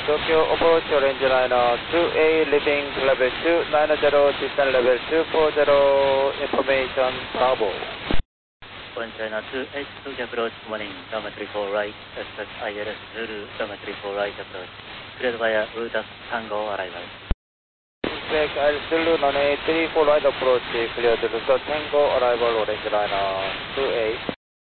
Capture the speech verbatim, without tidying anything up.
Tokyo approach orange liner two A leaving level two nine zero descend level two four zero information Bravo. Orange liner two H Tokyo approach morning Gamma three four right expect I L S Zulu Gamma three four right approach cleared via Rutas Tango arrival. Expect I L S Zulu nine eight three four right approach cleared Rutas Tango arrival orange liner two A.